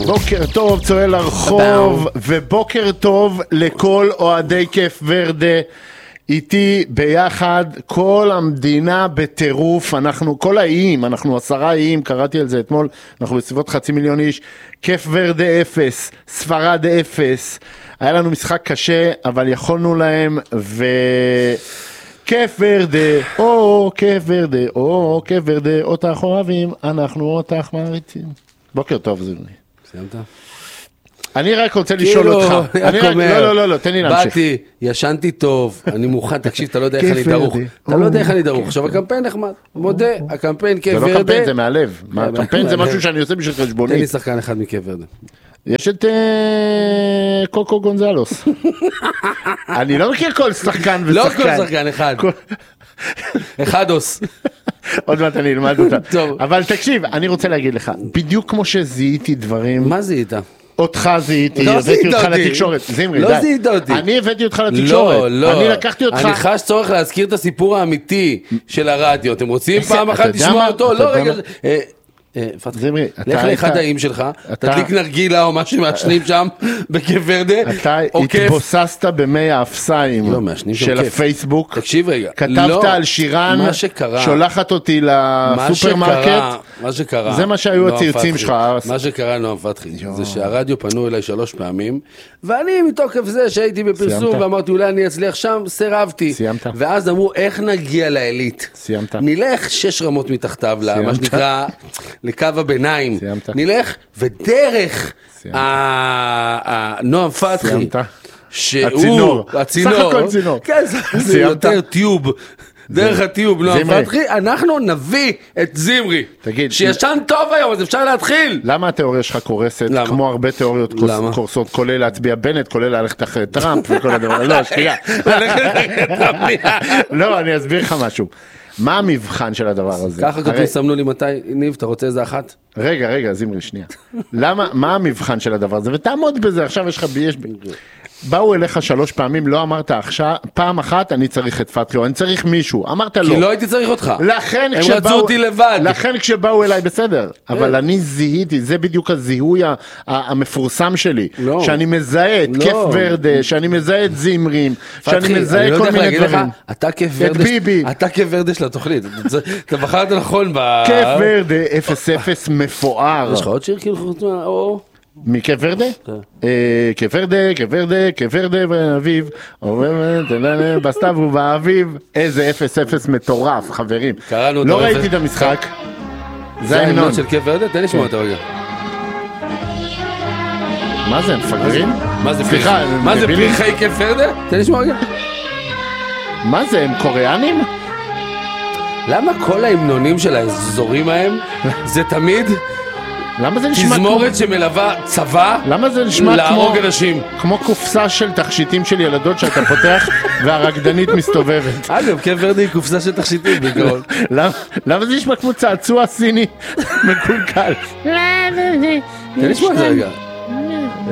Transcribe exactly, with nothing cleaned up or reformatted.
בוקר טוב, צועל הרחוב, ובוקר טוב לכל אוהדי כיף ורדה. איתי ביחד, כל המדינה בטירוף, אנחנו, כל האיים, אנחנו עשרה איים, קראתי על זה אתמול, אנחנו בסביבות חצי מיליון איש, כיף ורדה אפס, ספרד אפס, היה לנו משחק קשה, אבל יכולנו להם, ו... כיף ורדה, או כיף ורדה, או כיף ורדה, אותך אוהבים, אנחנו אותך מעריצים. בוקר טוב, זירני. סיימת? אני רק רוצה לשאול אותך. אני רק, לא, לא, לא, לא, תן לי להמשיך. באתי, ישנתי טוב, אני מוכן, תקשיב, אתה לא יודע איך אני דרוך. אתה לא יודע איך אני דרוך. עכשיו, הקמפיין נחמד, מודה, הקמפיין כיף ורדה. זה לא קמפיין, זה מהלב. הקמפיין זה משהו שאני עושה בשביל חשבונית. תן לי שחקן אחד מכיף ורדה. יש את קוקו גונזלוס. אני לא מכיר כל שחקן ושחקן. לא כל שחקן, אחד. אחדוס. עוד מעט אני אלמד אותה. אבל תקשיב, אני רוצה להגיד לך, בדיוק כמו שזיהיתי דברים... מה זיהית? אותך זיהיתי, הבאתי אותך לתקשורת. זמרי, לא זיהית אותי. אני הבאתי אותך לתקשורת. לא, לא. אני לקחתי אותך... אני חש צורך להזכיר את הסיפור האמיתי של הרדיו. אתם רוצים פעם אחת לשמוע אותו? לא, רגע... זמרי, לך לאחד האיים שלך, תדליק נרגילה או משהו מעשנים שם בכיף ורדה. אתה התבוססת במי האפסיים של הפייסבוק. תקשיב רגע. כתבת על שירן, שולחת אותי לסופרמרקט. מה שקרה, זה מה שהיו הציוצים שלך. מה שקרה נועם פתחי, זה שהרדיו פנו אליי שלוש פעמים, ואני מתוקף זה שהייתי בפרסום ואמרתי אולי אני אצליח שם, סירבתי. ואז אמרו איך נגיע לאליט. סיימת. נלך שש רמות מתחתיו, מה שנקרא לקו הביניים. נלך ודרך נועם פתחי, שהוא הצינור, סך הכל צינור. זה יותר טיוב. דרך הטיוב, נועם פתחי, אנחנו נביא את זמרי. תגיד, שישן טוב היום, אז אפשר להתחיל. למה התיאוריה שלך קורסת, כמו הרבה תיאוריות קורסות, כולל להצביע בנט, כולל ללכת אחרי טראמפ וכל הדבר, לא, שתייה. לא, אני אסביר לך משהו. מה המבחן של הדבר הזה? ככה כתוב, סמנו לי מתי, ניב, אתה רוצה איזה אחת? רגע, רגע, זמרי, שנייה. למה, מה המבחן של הדבר הזה? ותעמוד בזה, עכשיו יש לך ביש... באו אליך שלוש פעמים, לא אמרת עכשיו, פעם אחת אני צריך את פתחי, או אני צריך מישהו, אמרת לא. כי לא הייתי צריך אותך. לכן הם רצו אותי לבד. לכן כשבאו אליי בסדר, אבל אני זיהיתי, זה בדיוק הזיהוי המפורסם שלי, שאני מזהה את כיף ורדה, שאני מזהה את זמרים, שאני מזהה כל מיני דברים. אתה כיף ורדה, אתה כיף ורדה של התוכנית, אתה בחרת נכון ב... כיף ורדה, אפס אפס מפואר. יש לך עוד שיר כאילו חוץ מה... מכיף ורדה? כיף ורדה, כיף ורדה, כיף ורדה ואביב, בסתיו ובאביב, איזה אפס אפס מטורף, חברים. לא ראיתי את המשחק. זה ההמנון של כיף ורדה? תן לשמוע אותו רגע. מה זה, הם מפגרים? מה זה פרחי כיף ורדה? תן לשמוע רגע. מה זה, הם קוריאנים? למה כל ההמנונים של האזורים ההם זה תמיד... למה זה נשמע תזמורת שמלווה צבא להרוג אנשים? כמו קופסה של תכשיטים של ילדות שאתה פותח והרקדנית מסתובבת. אגב, כיף ורדה היא קופסה של תכשיטים בעיקרון. למה זה נשמע כמו צעצוע סיני מקולקל? תן לשמוע את זה רגע.